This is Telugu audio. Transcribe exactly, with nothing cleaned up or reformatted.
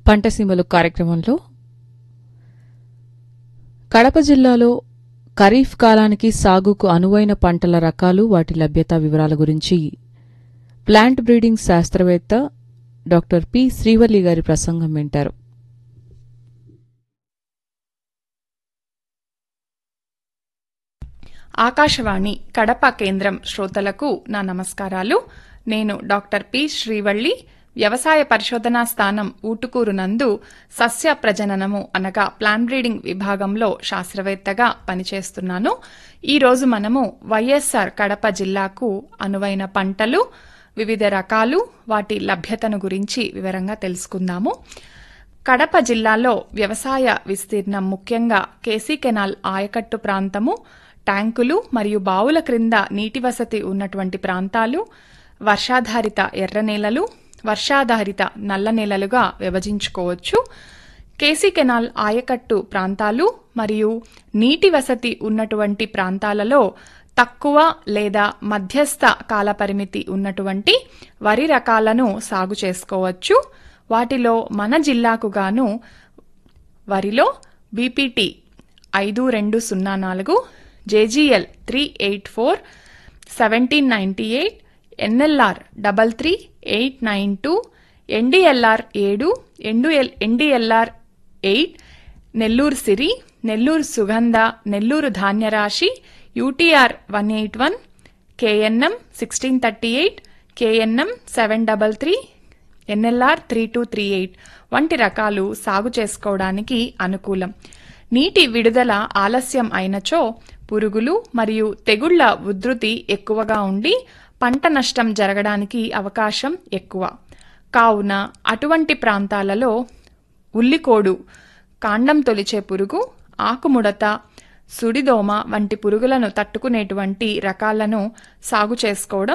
పంటసీమలు కార్యక్రమంలో కడప జిల్లాలో ఖరీఫ్ కాలానికి సాగుకు అనువైన పంటల రకాలు వాటి లభ్యత వివరాల గురించి ప్లాంట్ బ్రీడింగ్ శాస్త్రవేత్త డాక్టర్ పి శ్రీవల్లి గారి ప్రసంగం వింటారు. ఆకాశవాణి కడప కేంద్రం శ్రోతలకు నా నమస్కారాలు. నేను డాక్టర్ పి శ్రీవల్లి, వ్యవసాయ పరిశోధనా స్థానం ఊటుకూరు నందు సస్య ప్రజననము అనగా ప్లాంట్ బ్రీడింగ్ విభాగంలో శాస్త్రవేత్తగా పనిచేస్తున్నాను. ఈరోజు మనము వైఎస్ఆర్ కడప జిల్లాకు అనువైన పంటలు, వివిధ రకాలు, వాటి లభ్యతను గురించి వివరంగా తెలుసుకుందాము. కడప జిల్లాలో వ్యవసాయ విస్తీర్ణం ముఖ్యంగా కేసీ కెనాల్ ఆయకట్టు ప్రాంతము, ట్యాంకులు మరియు బావుల క్రింద నీటి వసతి ఉన్నటువంటి ప్రాంతాలు, వర్షాధారిత ఎర్ర నేలలు, వర్షాధారిత నల్ల నేలలుగా విభజించుకోవచ్చు. కేసీ కెనాల్ ఆయకట్టు ప్రాంతాలు మరియు నీటి వసతి ఉన్నటువంటి ప్రాంతాలలో తక్కువ లేదా మధ్యస్థ కాలపరిమితి ఉన్నటువంటి వరి రకాలను సాగు చేసుకోవచ్చు. వాటిలో మన జిల్లాకు గాను వరిలో బీపీటీ ఐదు రెండు సున్నా నాలుగు, JGL three eight four, seventeen ninety eight, NLR double three eight nine two, NDLR ఏడు, ఎన్డుఎల్ ఎన్డీఎల్ఆర్ ఎయిట్, నెల్లూరు సిరి, నెల్లూరు సుగంధ, Nellore ధాన్యరాశి, UTR one eight one, KNM sixteen thirty eight, KNM seven double three, NLR three two three eight వంటి రకాలు సాగు చేసుకోవడానికి అనుకూలం. నీటి విడుదల ఆలస్యం అయినచో పురుగులు మరియు తెగుళ్ల ఉధృతి ఎక్కువగా ఉండి పంట నష్టం జరగడానికి అవకాశం ఎక్కువ. కావున అటువంటి ప్రాంతాలలో ఉల్లికోడు, కాండం తొలిచే పురుగు, ఆకుముడత, సుడిదోమ వంటి పురుగులను తట్టుకునేటువంటి రకాలను సాగు చేసుకోవడం